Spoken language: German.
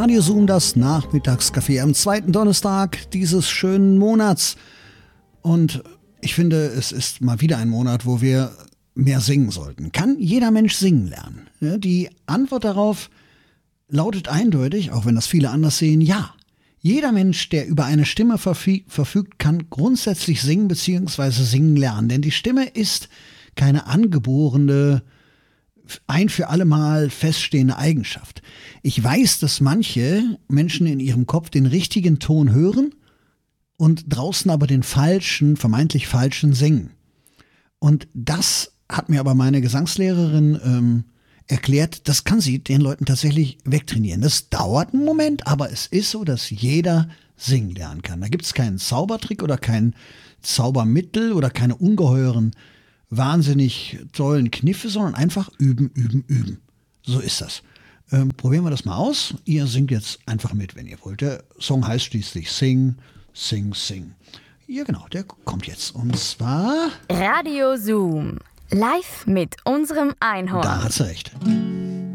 Radio Zoom, das Nachmittagscafé am zweiten Donnerstag dieses schönen Monats. Und ich finde, es ist mal wieder ein Monat, wo wir mehr singen sollten. Kann jeder Mensch singen lernen? Ja, die Antwort darauf lautet eindeutig, auch wenn das viele anders sehen, ja. Jeder Mensch, der über eine Stimme verfügt, kann grundsätzlich singen bzw. singen lernen. Denn die Stimme ist keine angeborene, ein für alle Mal feststehende Eigenschaft. Ich weiß, dass manche Menschen in ihrem Kopf den richtigen Ton hören und draußen aber den falschen, vermeintlich falschen singen. Und das hat mir aber meine Gesangslehrerin erklärt, das kann sie den Leuten tatsächlich wegtrainieren. Das dauert einen Moment, aber es ist so, dass jeder singen lernen kann. Da gibt es keinen Zaubertrick oder kein Zaubermittel oder keine ungeheuren, wahnsinnig tollen Kniffe, sondern einfach üben, üben, üben. So ist das. Probieren wir das mal aus. Ihr singt jetzt einfach mit, wenn ihr wollt. Der Song heißt schließlich Sing, Sing, Sing. Ja genau, der kommt jetzt. Und zwar Radio Zoom. Live mit unserem Einhorn. Da hat sie recht.